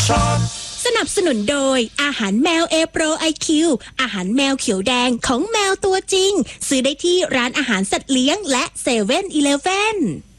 สนับสนุนโดยอาหารแมวเอโปรไอคิวอาหารแมวเขียวแดงของแมวตัวจริงซื้อได้ที่ร้านอาหารสัตว์เลี้ยงและ7-Eleven